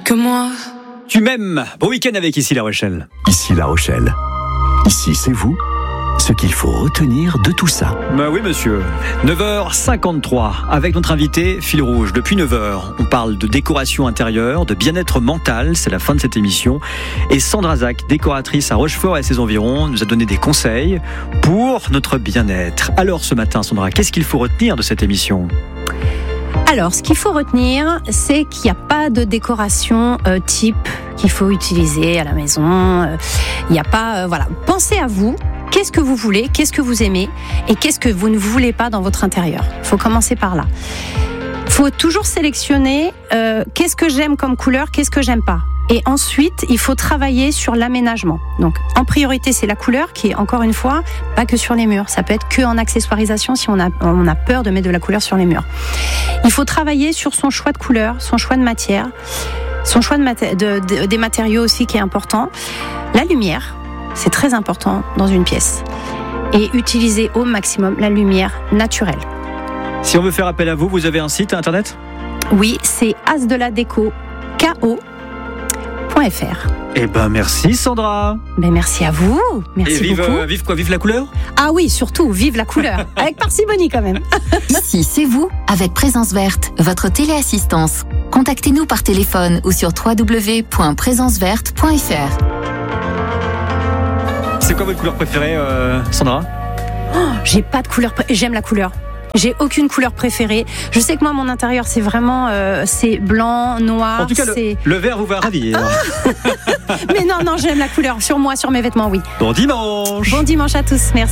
que moi. Tu m'aimes. Bon week-end avec Ici La Rochelle. Ici La Rochelle. Ici, c'est vous. Ce qu'il faut retenir de tout ça. Bah oui, monsieur. 9h53, avec notre invité Fil Rouge. Depuis 9h, on parle de décoration intérieure, de bien-être mental, c'est la fin de cette émission. Et Sandra Zach, décoratrice à Rochefort et à ses environs, nous a donné des conseils pour notre bien-être. Alors ce matin, Sandra, qu'est-ce qu'il faut retenir de cette émission ? Alors, ce qu'il faut retenir, c'est qu'il n'y a pas de décoration type qu'il faut utiliser à la maison. Il n'y a pas... voilà. Pensez à vous. Qu'est-ce que vous voulez ? Qu'est-ce que vous aimez ? Et qu'est-ce que vous ne voulez pas dans votre intérieur ? Il faut commencer par là. Il faut toujours sélectionner qu'est-ce que j'aime comme couleur, qu'est-ce que j'aime pas. Et ensuite, il faut travailler sur l'aménagement. Donc, en priorité, c'est la couleur qui est, encore une fois, pas que sur les murs. Ça peut être que en accessoirisation si on a peur de mettre de la couleur sur les murs. Il faut travailler sur son choix de couleur, son choix de matière, son choix des matériaux aussi qui est important. La lumière, c'est très important dans une pièce. Et utiliser au maximum la lumière naturelle. Si on veut faire appel à vous, vous avez un site internet ? Oui, c'est asdeladeco.fr. Eh ben merci Sandra. Ben merci à vous. Merci et beaucoup. Vive quoi ? Vive la couleur ? Ah oui, surtout, vive la couleur. Avec parcimonie quand même. Ici, c'est vous, avec Présence Verte, votre téléassistance. Contactez-nous par téléphone ou sur www.présenceverte.fr. C'est quoi votre couleur préférée, Sandra ? J'ai pas de couleur, j'aime la couleur. J'ai aucune couleur préférée. Je sais que moi, mon intérieur, c'est vraiment c'est blanc, noir. En tout cas, le vert vous va ravir. Mais non, j'aime la couleur. Sur moi, sur mes vêtements, oui. Bon dimanche. Bon dimanche à tous, merci.